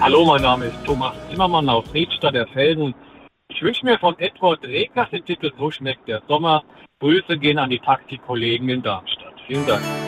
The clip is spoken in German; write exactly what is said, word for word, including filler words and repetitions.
Hallo, mein Name ist Thomas Zimmermann aus Riedstadt der Felden. Ich wünsche mir von Edward Regners den Titel So schmeckt der Sommer. Grüße gehen an die Taxikollegen in Darmstadt. Vielen Dank.